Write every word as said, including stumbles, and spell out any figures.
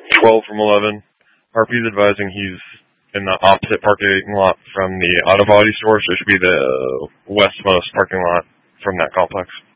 twelve from eleven. Harpy's advising he's in the opposite parking lot from the auto body store, so it should be the westmost parking lot from that complex.